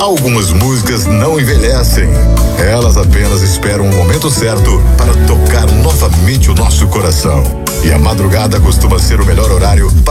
Algumas músicas não envelhecem. Elas apenas esperam o momento certo para tocar novamente o nosso coração. E a madrugada costuma ser o melhor horário para